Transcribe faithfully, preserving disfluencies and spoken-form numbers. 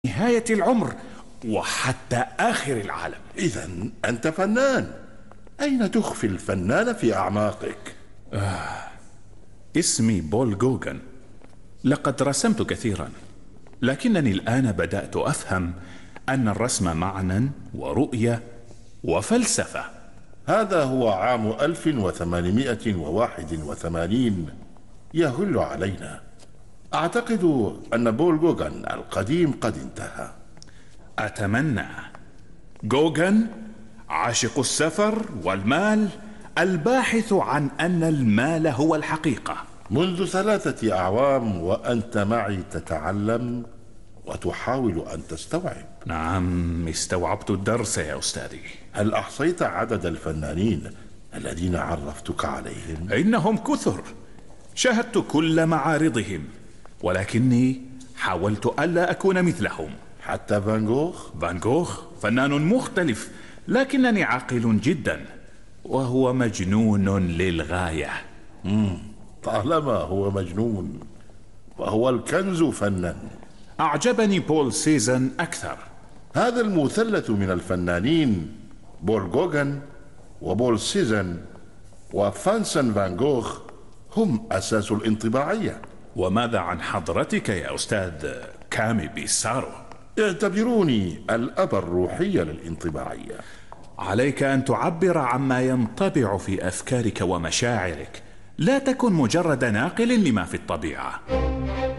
نهاية العمر وحتى آخر العالم. إذن أنت فنان. أين تخفي الفنان في أعماقك؟ آه. اسمي بول جوغان. لقد رسمت كثيرا، لكنني الآن بدأت أفهم أن الرسم معنى ورؤية وفلسفة. هذا هو عام ألف وثمانمائة وواحد وثمانين يهل علينا. أعتقد أن بول جوغان القديم قد انتهى. أتمنى. جوغان عاشق السفر والمال، الباحث عن أن المال هو الحقيقة. منذ ثلاثة أعوام وأنت معي تتعلم وتحاول أن تستوعب. نعم، استوعبت الدرس يا أستاذي. هل أحصيت عدد الفنانين الذين عرفتك عليهم؟ إنهم كثر، شاهدت كل معارضهم، ولكني حاولت ألا أكون مثلهم. حتى فان جوخ؟ فان جوخ فنان مختلف، لكنني عاقل جدا، وهو مجنون للغاية. مم. طالما هو مجنون وهو الكنز فنان. أعجبني بول سيزن أكثر. هذا المثلث من الفنانين، بول جوغان وبول سيزن وفانسن فان جوخ، هم أساس الانطباعية. وماذا عن حضرتك يا أستاذ كامي بيسارو؟ اعتبروني الأب الروحي للانطباعية. عليك أن تعبر عما ينطبع في أفكارك ومشاعرك، لا تكن مجرد ناقل لما في الطبيعة.